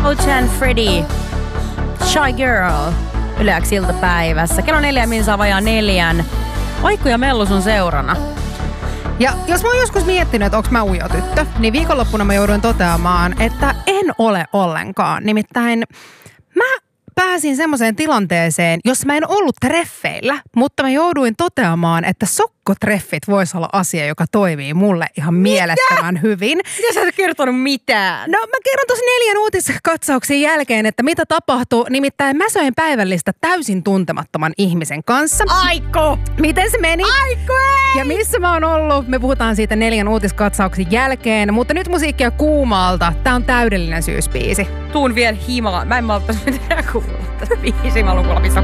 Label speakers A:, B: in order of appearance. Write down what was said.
A: Ocean and Freddie, Shy Girl, Yleäks iltapäivässä. Kello 4 minsaa vajaa 4. Oikku ja Mellu sun seurana.
B: Ja jos mä oon joskus miettinyt, että onko mä ujo tyttö, niin viikonloppuna mä jouduin toteamaan, että en ole ollenkaan. Nimittäin mä pääsin semmoiseen tilanteeseen, jos mä en ollut treffeillä, mutta mä jouduin toteamaan, että sokkotreffit voisi olla asia, joka toimii mulle ihan mielettömän hyvin.
A: Mitä sä et kertonut mitään?
B: No mä kerron tuossa 4 uutiskatsauksen jälkeen, että mitä tapahtui. Nimittäin mä söin päivällistä täysin tuntemattoman ihmisen kanssa.
A: Aiko!
B: Miten se meni?
A: Aiko ei!
B: Ja missä mä oon ollut? Me puhutaan siitä 4 uutiskatsauksen jälkeen, mutta nyt musiikkia Kuumalta. Tää on täydellinen syysbiisi.
A: Tuun vielä himaan. Mä en malttaisi mitään kuulla tästä biisiä. Mä haluan kuulla, missä